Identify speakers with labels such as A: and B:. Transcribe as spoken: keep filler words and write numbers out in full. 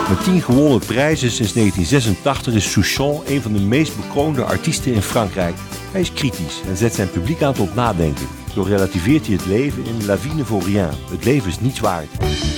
A: Met tien gewonnen prijzen sinds negentien zesentachtig is Souchon een van de meest bekroonde artiesten in Frankrijk. Hij is kritisch en zet zijn publiek aan tot nadenken. Zo relativeert hij het leven in La vie ne vaut rien. Het leven is niets waard.